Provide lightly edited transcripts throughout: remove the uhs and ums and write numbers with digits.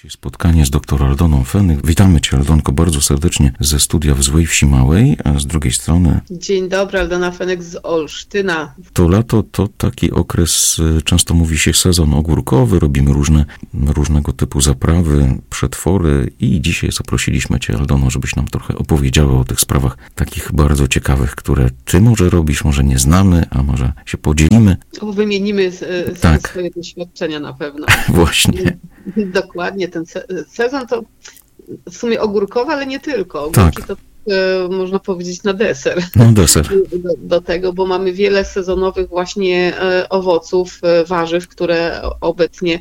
Dzisiaj spotkanie z dr Aldoną Fenych. Witamy Cię, Aldonko, bardzo serdecznie ze studia w Złej Wsi Małej, a z drugiej strony... Dzień dobry, Aldona Fenek z Olsztyna. To lato to taki okres, często mówi się sezon ogórkowy, robimy różnego typu zaprawy, przetwory i dzisiaj zaprosiliśmy Cię, Aldono, żebyś nam trochę opowiedziała o tych sprawach takich bardzo ciekawych, które Ty może robisz, może nie znamy, a może się podzielimy. Wymienimy swoje doświadczenia na pewno. Właśnie. Dokładnie, ten sezon to w sumie ogórkowy, ale nie tylko. Ogórki to można powiedzieć na deser. No deser. Do tego, bo mamy wiele sezonowych właśnie owoców, warzyw, które obecnie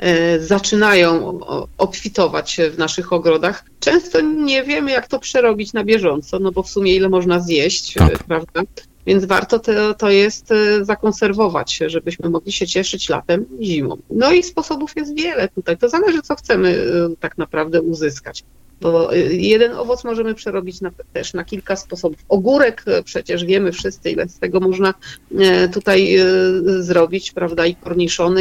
zaczynają obfitować w naszych ogrodach. Często nie wiemy, jak to przerobić na bieżąco, no bo w sumie ile można zjeść, prawda? Więc warto to jest zakonserwować, żebyśmy mogli się cieszyć latem i zimą. No i sposobów jest wiele tutaj. To zależy, co chcemy tak naprawdę uzyskać. Bo jeden owoc możemy przerobić też na kilka sposobów. Ogórek przecież wiemy wszyscy, ile z tego można tutaj zrobić, prawda, i korniszony,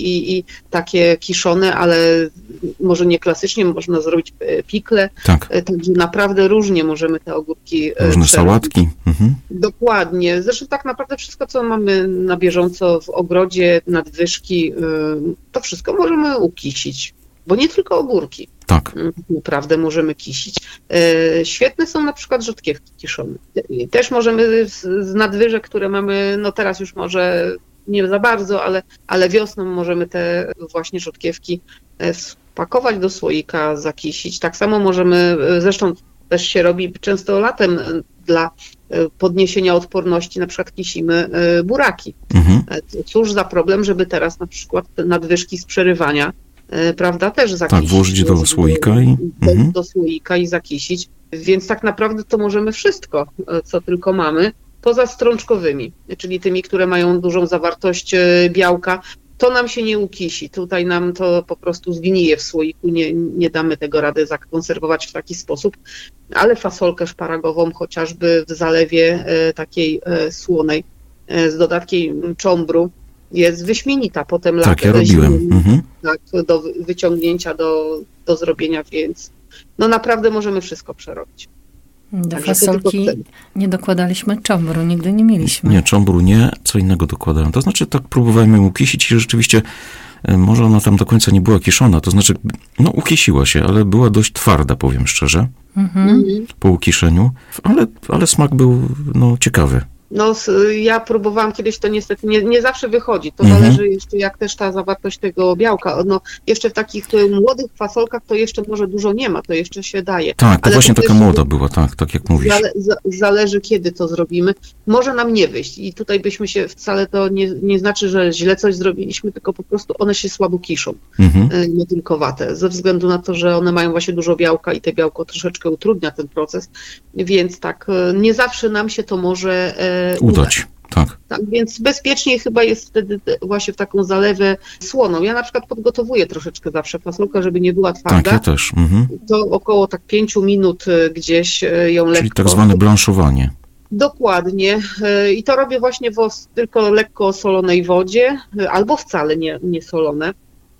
i takie kiszone, ale może nie klasycznie, można zrobić pikle. Tak. Także naprawdę różnie możemy te ogórki różne sałatki. Mhm. Dokładnie. Zresztą tak naprawdę wszystko, co mamy na bieżąco w ogrodzie, nadwyżki, to wszystko możemy ukisić. Bo nie tylko ogórki. Tak. Naprawdę możemy kisić. Świetne są na przykład rzodkiewki kiszone. Też możemy z nadwyżek, które mamy, no teraz już może nie za bardzo, ale wiosną możemy te właśnie rzodkiewki spakować do słoika, zakisić. Tak samo możemy, zresztą też się robi często latem dla podniesienia odporności, na przykład kisimy buraki. Mhm. Cóż za problem, żeby teraz na przykład nadwyżki z przerywania, prawda, też zakisić. Tak, włożyć do słoika do słoika i zakisić. Więc tak naprawdę to możemy wszystko, co tylko mamy, poza strączkowymi, czyli tymi, które mają dużą zawartość białka. To nam się nie ukisi. Tutaj nam to po prostu zgnije w słoiku. Nie damy tego rady zakonserwować w taki sposób. Ale fasolkę szparagową chociażby w zalewie takiej słonej z dodatkiem czombru jest wyśmienita. Potem tak, ja robiłem. Tak, do wyciągnięcia, do zrobienia, więc no naprawdę możemy wszystko przerobić. Do fasolki nie dokładaliśmy czombru, nigdy nie mieliśmy. Nie, czombru nie, co innego dokładałem. To znaczy tak próbowałem ją ukisić i rzeczywiście może ona tam do końca nie była kiszona, to znaczy no ukisiła się, ale była dość twarda, powiem szczerze, po ukiszeniu, ale smak był no ciekawy. No, ja próbowałam kiedyś, to niestety nie zawsze wychodzi. To zależy jeszcze, jak też ta zawartość tego białka. No, jeszcze w takich młodych fasolkach to jeszcze może dużo nie ma, to jeszcze się daje. Tak, to ale właśnie to taka młoda była, tak jak mówisz. Zależy, kiedy to zrobimy. Może nam nie wyjść i tutaj byśmy się wcale to nie znaczy, że źle coś zrobiliśmy, tylko po prostu one się słabo kiszą, nie tylko watę. Ze względu na to, że one mają właśnie dużo białka i te białko troszeczkę utrudnia ten proces, więc tak, nie zawsze nam się to może udać. Tak, więc bezpieczniej chyba jest wtedy właśnie w taką zalewę słoną. Ja na przykład podgotowuję troszeczkę zawsze fasolkę, żeby nie była twarda. Tak, ja też. To około 5 minut gdzieś ją lekko... Czyli tak zwane blanszowanie. Dokładnie. I to robię właśnie w tylko lekko solonej wodzie, albo wcale nie solone.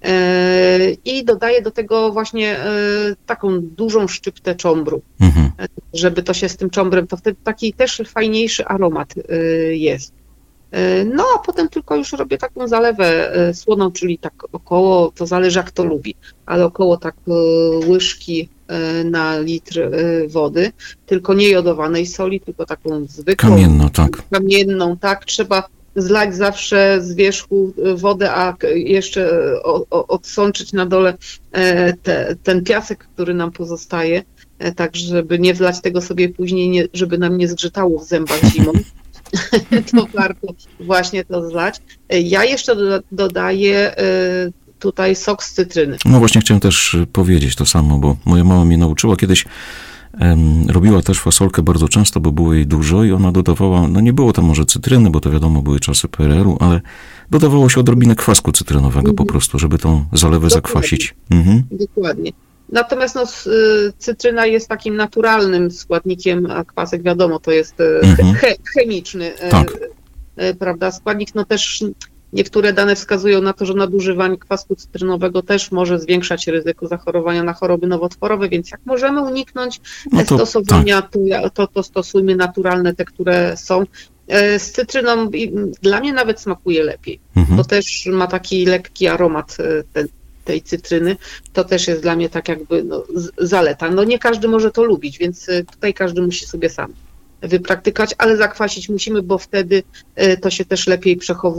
I dodaję do tego właśnie taką dużą szczyptę czombru, żeby to się z tym czombrem, to wtedy taki też fajniejszy aromat jest. No a potem tylko już robię taką zalewę słoną, czyli tak około, to zależy jak to lubi, ale około tak łyżki na litr wody, tylko nie jodowanej soli, tylko taką zwykłą. Kamienną, tak. Trzeba zlać zawsze z wierzchu wodę, a jeszcze odsączyć na dole ten piasek, który nam pozostaje, tak żeby nie wlać tego sobie później, żeby nam nie zgrzytało w zębach zimą. To warto właśnie to zlać. Ja jeszcze dodaję tutaj sok z cytryny. No właśnie chciałem też powiedzieć to samo, bo moja mama mnie nauczyła kiedyś. Robiła też fasolkę bardzo często, bo było jej dużo i ona dodawała, no nie było tam może cytryny, bo to wiadomo były czasy PRL-u, ale dodawało się odrobinę kwasku cytrynowego po prostu, żeby tą zalewę zakwasić. Dokładnie. Natomiast no, cytryna jest takim naturalnym składnikiem, a kwasek wiadomo to jest chemiczny, prawda, składnik, no też Niektóre dane wskazują na to, że nadużywanie kwasku cytrynowego też może zwiększać ryzyko zachorowania na choroby nowotworowe, więc jak możemy uniknąć stosowania, to stosujmy naturalne, te, które są. Z cytryną dla mnie nawet smakuje lepiej, bo też ma taki lekki aromat tej cytryny. To też jest dla mnie tak jakby zaleta. No nie każdy może to lubić, więc tutaj każdy musi sobie sam wypraktykować, ale zakwasić musimy, bo wtedy to się też lepiej przechowuje.